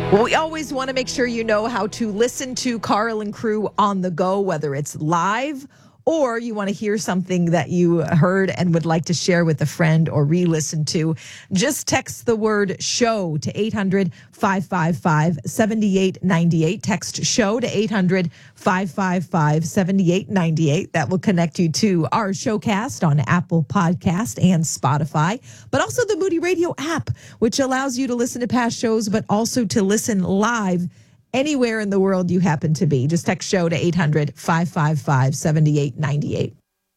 Well, we always want to make sure you know how to listen to Carl and Crew on the go, whether it's live or you want to hear something that you heard and would like to share with a friend or re-listen to. Just text the word show to 800-555-7898. Text show to 800-555-7898. That will connect you to our showcast on Apple Podcast and Spotify, but also the Moody Radio app, which allows you to listen to past shows, but also to listen live anywhere in the world you happen to be. Just text show to 800-555-7898.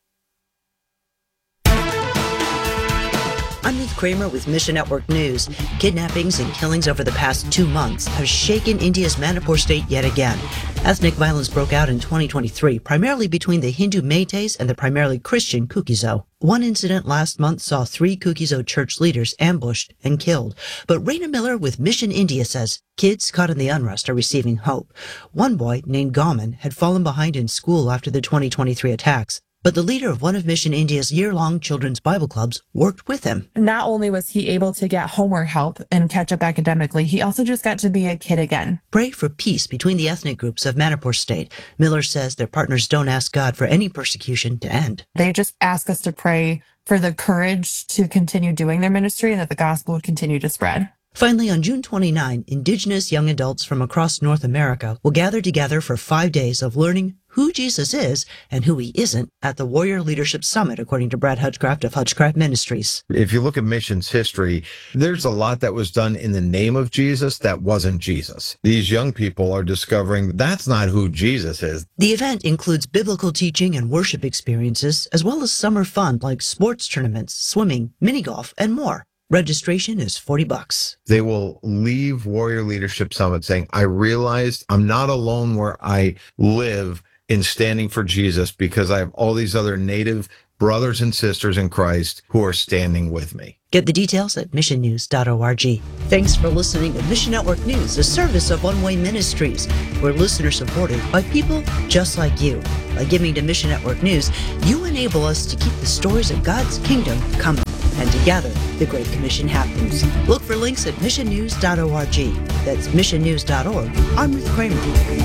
I'm Ruth Kramer with Mission Network News. Kidnappings and killings over the past 2 months have shaken India's Manipur state yet again. Ethnic violence broke out in 2023, primarily between the Hindu Meiteis and the primarily Christian Kuki-Zo. One incident last month saw 3 Kuki-Zo church leaders ambushed and killed. But Raina Miller with Mission India says kids caught in the unrest are receiving hope. One boy, named Gaman, had fallen behind in school after the 2023 attacks. But the leader of one of Mission India's year-long children's Bible clubs worked with him. Not only was he able to get homework help and catch up academically, he also just got to be a kid again. Pray for peace between the ethnic groups of Manipur state. Miller says their partners don't ask God for any persecution to end. They just ask us to pray for the courage to continue doing their ministry and that the gospel would continue to spread. Finally, on June 29, Indigenous young adults from across North America will gather together for 5 days of learning who Jesus is and who he isn't at the Warrior Leadership Summit, according to Brad Hutchcraft of Hutchcraft Ministries. If you look at missions history, there's a lot that was done in the name of Jesus that wasn't Jesus. These young people are discovering that's not who Jesus is. The event includes biblical teaching and worship experiences, as well as summer fun like sports tournaments, swimming, mini golf, and more. Registration is $40. They will leave Warrior Leadership Summit saying, I realized I'm not alone where I live in standing for Jesus because I have all these other Native brothers and sisters in Christ who are standing with me. Get the details at missionnews.org. Thanks for listening to Mission Network News, a service of One Way Ministries. We're listener supported by people just like you. By giving to Mission Network News, you enable us to keep the stories of God's kingdom coming. And together, the Great Commission happens. Look for links at missionnews.org. That's missionnews.org. I'm Ruth Kramer.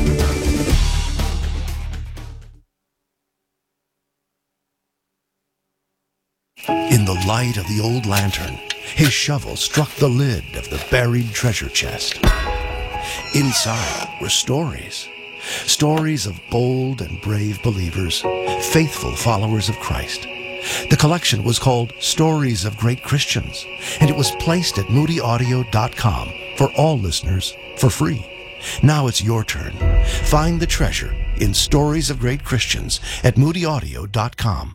In the light of the old lantern, his shovel struck the lid of the buried treasure chest. Inside were stories. Stories of bold and brave believers, faithful followers of Christ. The collection was called Stories of Great Christians, and it was placed at moodyaudio.com for all listeners for free. Now it's your turn. Find the treasure in Stories of Great Christians at moodyaudio.com.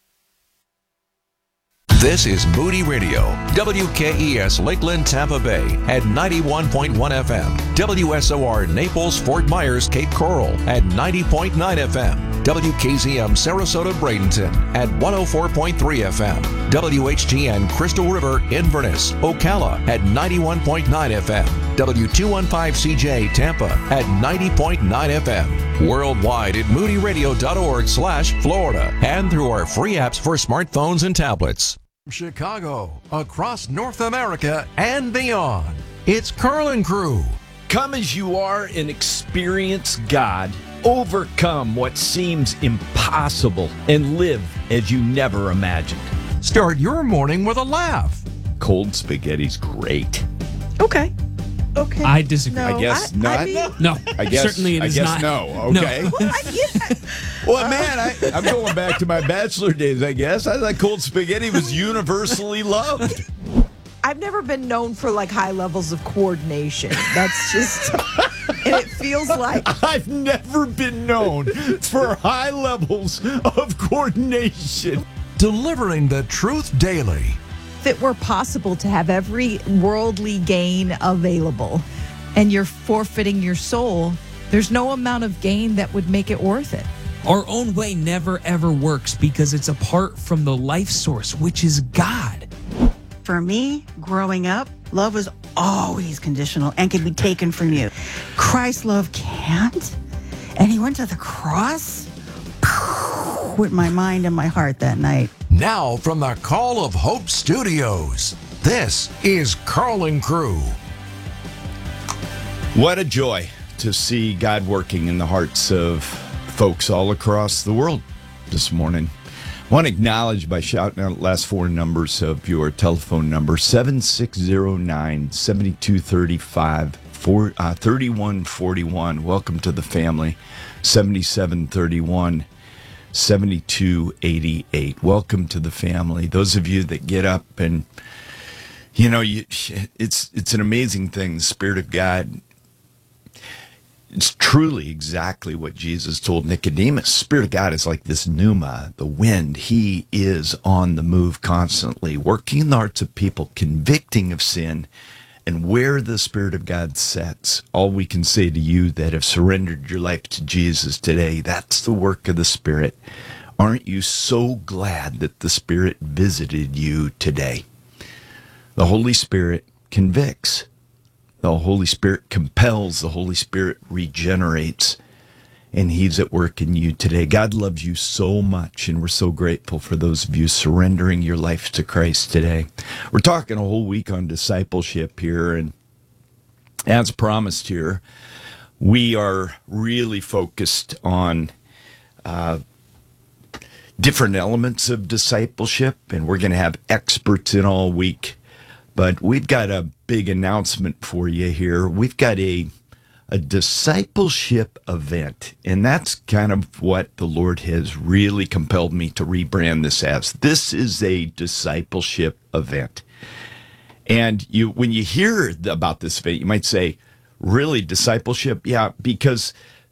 This is Moody Radio, WKES Lakeland, Tampa Bay at 91.1 FM, WSOR Naples, Fort Myers, Cape Coral at 90.9 FM, WKZM Sarasota, Bradenton at 104.3 FM, WHGN Crystal River, Inverness, Ocala at 91.9 FM, W215CJ Tampa at 90.9 FM, worldwide at moodyradio.org/Florida, and through our free apps for smartphones and tablets. Chicago, across North America and beyond, it's Carl and Crew. Come as you are and experience God. Overcome what seems impossible and live as you never imagined. Start your morning with a laugh. Cold spaghetti's great. Okay. I disagree. No, I guess not. I mean, No, I guess, certainly it is not. No. Okay. No. well, I get that. Well, man, I'm going back to my bachelor days, I guess. I thought cold spaghetti was universally loved. I've never been known for like high levels of coordination. That's just, and it feels like I've never been known for high levels of coordination. Delivering the truth daily. if it were possible to have every worldly gain available and you're forfeiting your soul, there's no amount of gain that would make it worth it. Our own way never ever works because it's apart from the life source, which is God. For me, growing up, love was always conditional and could be taken from you. Christ's love can't. And he went to the cross with my mind and my heart that night. Now from the Call of Hope Studios, this is Carl and Crew. What a joy to see God working in the hearts of folks all across the world this morning. I want to acknowledge by shouting out the last four numbers of your telephone number, 7609-7235, 3141. Welcome to the family. 7731-7288. Welcome to the family. Those of you that get up and, it's an amazing thing. The Spirit of God, it's truly exactly what Jesus told Nicodemus. Spirit of God is like this pneuma, the wind. He is on the move constantly, working in the hearts of people, convicting of sin. And where the Spirit of God sets, all we can say to you that have surrendered your life to Jesus today, that's the work of the Spirit. Aren't you so glad that the Spirit visited you today? The Holy Spirit convicts. The Holy Spirit compels, the Holy Spirit regenerates, and He's at work in you today. God loves you so much, and we're so grateful for those of you surrendering your life to Christ today. We're talking a whole week on discipleship here, and as promised here, we are really focused on different elements of discipleship, and we're going to have experts in all week. But we've got a big announcement for you here. We've got a discipleship event, and that's kind of what the Lord has really compelled me to rebrand this as. This is a discipleship event. And when you hear about this event, you might say, really, discipleship? Yeah, because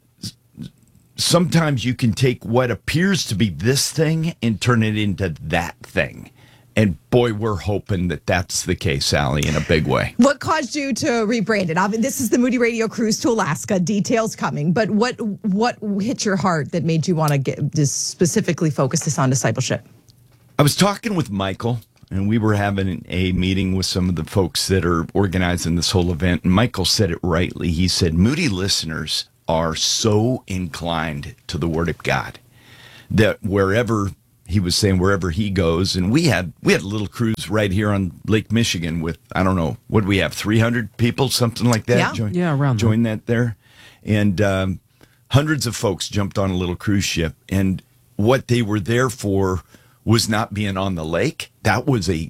sometimes you can take what appears to be this thing and turn it into that thing. And boy, we're hoping that that's the case, Allie, in a big way. What caused you to rebrand it? I mean, this is the Moody Radio Cruise to Alaska. Details coming. But what hit your heart that made you want to specifically focus this on discipleship? I was talking with Michael, and we were having a meeting with some of the folks that are organizing this whole event. And Michael said it rightly. He said, Moody listeners are so inclined to the Word of God that wherever he goes, and we had a little cruise right here on Lake Michigan with, I don't know, what do we have, 300 people, something like that? Around join that there. And hundreds of folks jumped on a little cruise ship, and what they were there for was not being on the lake. That was a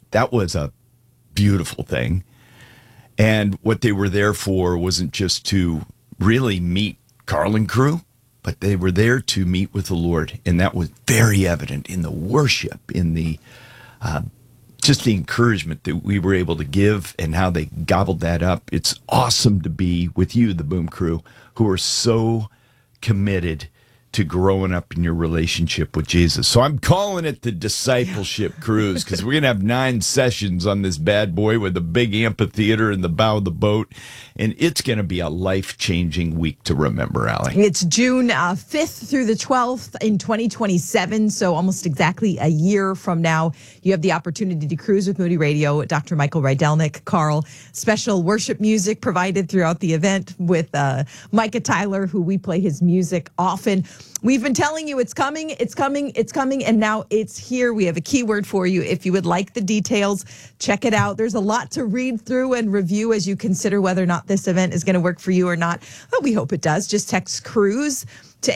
beautiful thing. And what they were there for wasn't just to really meet Carl and crew, but they were there to meet with the Lord, and that was very evident in the worship, in the just the encouragement that we were able to give and how they gobbled that up. It's awesome to be with you, the Boom Crew, who are so committed to growing up in your relationship with Jesus. So I'm calling it the Discipleship Cruise, because we're going to have 9 sessions on this bad boy with a big amphitheater in the bow of the boat. And it's going to be a life-changing week to remember, Allie. It's June 5th through the 12th in 2027, so almost exactly a year from now. You have the opportunity to cruise with Moody Radio, Dr. Michael Rydelnik, Carl. Special worship music provided throughout the event with Micah Tyler, who we play his music often. We've been telling you it's coming, and now it's here. We have a keyword for you. If you would like the details, check it out. There's a lot to read through and review as you consider whether or not this event is going to work for you or not. But we hope it does. Just text CRUISE to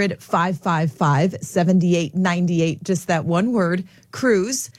800-555-7898. Just that one word, CRUISE,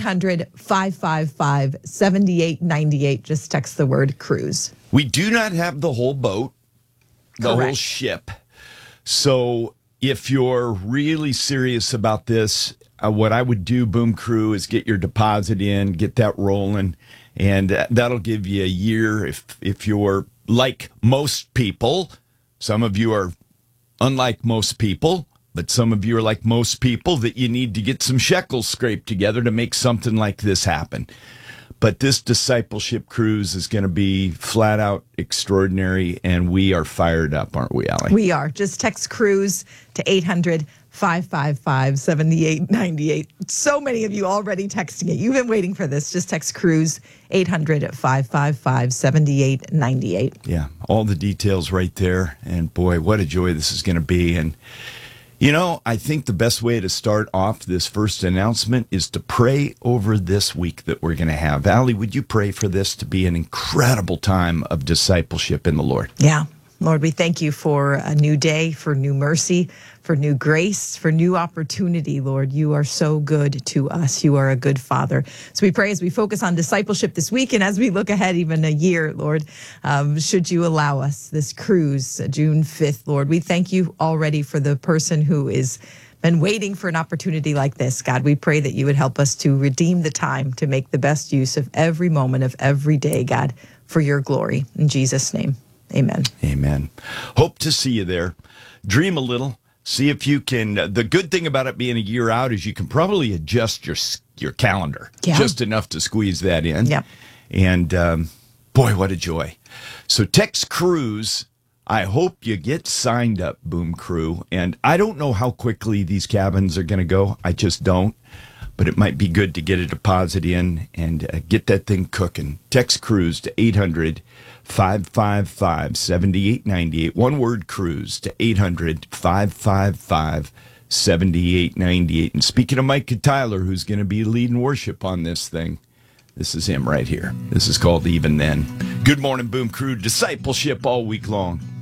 800-555-7898. Just text the word CRUISE. We do not have the whole boat, the whole ship. So if you're really serious about this, what I would do, Boom Crew, is get your deposit in, get that rolling, and that'll give you a year. If you're like most people, some of you are unlike most people, but some of you are like most people that you need to get some shekels scraped together to make something like this happen. But this discipleship cruise is going to be flat out extraordinary, and we are fired up, aren't we, Allie? We are. Just text CRUISE to 800-555-7898. So many of you already texting it. You've been waiting for this. Just text CRUISE, 800-555-7898. Yeah, all the details right there. And boy, what a joy this is going to be. And You know, I think the best way to start off this first announcement is to pray over this week that we're going to have. Allie, would you pray for this to be an incredible time of discipleship in the Lord? Yeah. Lord, we thank you for a new day, for new mercy, for new grace, for new opportunity, Lord. You are so good to us. You are a good Father. So we pray as we focus on discipleship this week and as we look ahead even a year, Lord, should you allow us this cruise, June 5th, Lord. We thank you already for the person who is been waiting for an opportunity like this. God, we pray that you would help us to redeem the time to make the best use of every moment of every day, God, for your glory. In Jesus' name. Amen. Amen. Hope to see you there. Dream a little. See if you can. The good thing about it being a year out is you can probably adjust your calendar just enough to squeeze that in. Yeah. And boy, what a joy. So text Cruise. I hope you get signed up, Boom Crew. And I don't know how quickly these cabins are going to go. I just don't. But it might be good to get a deposit in and get that thing cooking. Text Cruise to 800-555-7898. One word, Cruise, to 800-555-7898. And speaking of Mike Tyler, who's going to be leading worship on this thing, this is him right here. This is called Even Then. Good morning, Boom Crew. Discipleship all week long.